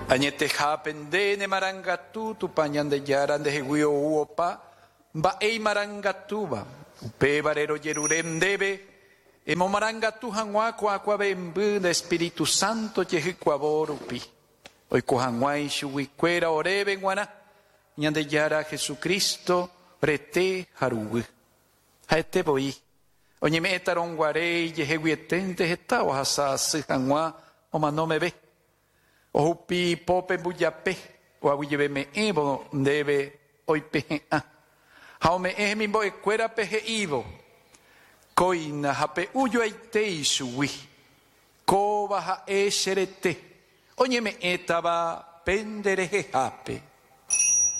Añeteja pendene marangatu tu pañande yaran de jeguio uopa ba ei marangatuba upe barero yerurem debe emo marangatu hanwa kwa bembu de Espíritu Santo yehicuaborupi hoy cohanwai shuicuera orebe guana ñande yara Jesucristo rete harugu haete boi oñe metaron guarei yeheguietente hetawa hasa hanwa o manome be Ohupi pope buyape, o aguillebe evo debe hoy peje a. Jaume mi boe cuera peje ivo. Coina jape uyo aitei suwi. Coba ja esherete. Oñeme etaba pendereje jape.